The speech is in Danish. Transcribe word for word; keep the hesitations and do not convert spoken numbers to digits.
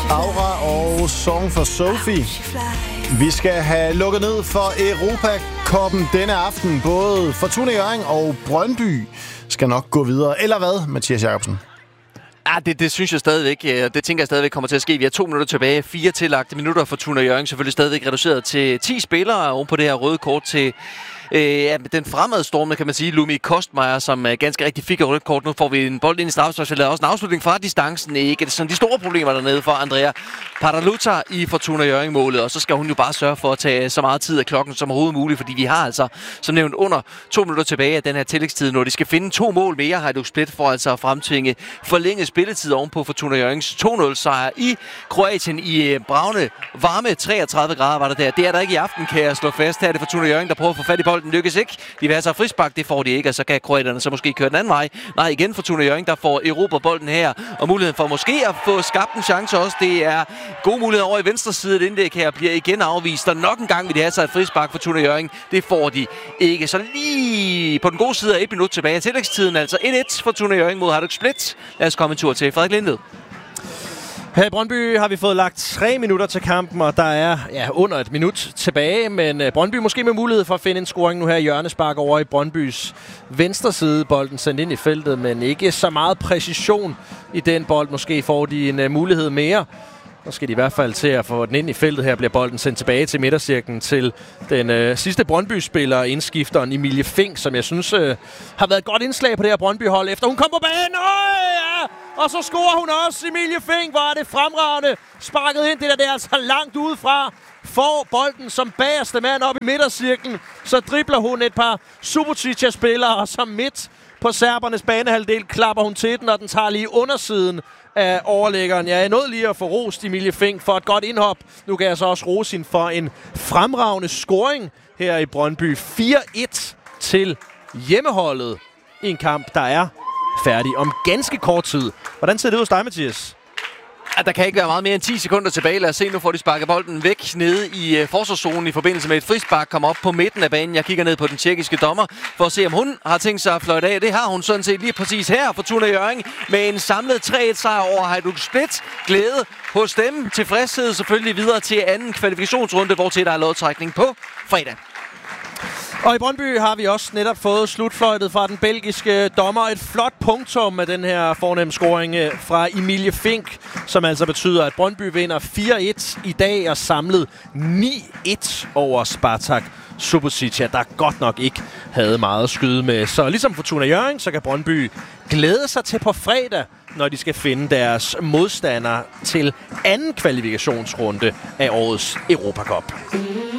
Aura og Song for Sophie. Vi skal have lukket ned for Europa-koppen denne aften. Både Fortuna Hjørring og Brøndby skal nok gå videre. Eller hvad, Mathias Jacobsen? Ja, det, det synes jeg stadigvæk. Det tænker jeg stadigvæk kommer til at ske. Vi har to minutter tilbage. Fire tillagte minutter for Fortuna Hjørring. Selvfølgelig stadigvæk reduceret til ti spillere oven på det her røde kort til øh, den fremadstormende, kan man sige, Lumi Kostmeier, som øh, ganske rigtig fik et rødt kort. Nu får vi en bold ind i straffesparksfeltet. Også en afslutning fra distancen. Ikke det er sådan de store problemer dernede for Andrea Paraluta i Fortuna Hjørring-målet. Og så skal hun jo bare sørge for at tage så meget tid af klokken som overhovedet muligt, fordi vi har altså, som nævnt, under to minutter tilbage af den her tillægstid, når de skal finde to mål mere, Hajduk Split for altså at fremtvinge forlænget spilletid oven på Fortuna Hjørrings to nul sejr i Kroatien i bravne, varme treogtredive grader var det der. Det er der ikke i aften, kan jeg slå fast. Her er det Fortuna Hjørring, der prøver at få fat i bolden. Lykkes ikke. De vil have sig frispark, det får de ikke, og så kan kroaterne så måske køre den anden vej. Nej, igen Fortuna Hjørring, der får Europa bolden her, og muligheden for måske at få skabt en chance også. Det er gode muligheder over i venstre side. Et indlæg her bliver igen afvist, og nok en gang vil de have sig et frispark for Fortuna Hjørring. Det får de ikke. Så lige på den gode side af et minut tilbage af tillægstiden, altså et et for Fortuna Hjørring mod Hajduk Split. Lad os komme en tur til Frederik Lindled. Her i Brøndby har vi fået lagt tre minutter til kampen, og der er ja, under et minut tilbage. Men uh, Brøndby måske med mulighed for at finde en scoring nu her i hjørnespark over i Brøndbys venstre side. Bolden sendt ind i feltet, men ikke så meget præcision i den bold. Måske får de en uh, mulighed mere. Så skal de i hvert fald til at få den ind i feltet. Her bliver bolden sendt tilbage til midtercirklen til den øh, sidste Brøndby-spiller, indskifteren Emilie Fink, som jeg synes øh, har været et godt indslag på det her Brøndby-hold, efter hun kom på banen. Øh, ja! Og så scorer hun også. Emilie Fink, var det fremragende. Sparket ind, det der, det er altså langt udefra. Får bolden som bagerste mand op i midtercirklen. Så dribler hun et par Subotica-spillere, og så midt på serbernes banehalvdel klapper hun til den, og den tager lige undersiden af overlæggeren. Jeg er nødt lige at få rost Emilie Fink for et godt indhop. Nu kan jeg så også rose hende for en fremragende scoring her i Brøndby. fire et til hjemmeholdet i en kamp, der er færdig om ganske kort tid. Hvordan ser det ud hos dig, Mathias? Ja, der kan ikke være meget mere end ti sekunder tilbage. Lad os se, nu får de sparket bolden væk nede i uh, forsvarszonen i forbindelse med et frispark. Kommer op på midten af banen. Jeg kigger ned på den tjekkiske dommer for at se, om hun har tænkt sig at fløjte af. Det har hun sådan set lige præcis her for Fortuna Hjørring med en samlet tre et sejr over Hajduk Split. Glæde hos dem. Tilfredshed selvfølgelig videre til anden kvalifikationsrunde, hvor til der er lodtrækning på fredag. Og i Brøndby har vi også netop fået slutfløjtet fra den belgiske dommer. Et flot punktum med den her fornem scoring fra Emilie Fink, som altså betyder, at Brøndby vinder fire et i dag og samlet ni et over Spartak Subotica, der godt nok ikke havde meget at skyde med. Så ligesom Fortuna Hjørring, så kan Brøndby glæde sig til på fredag, når de skal finde deres modstander til anden kvalifikationsrunde af årets Europa Cup.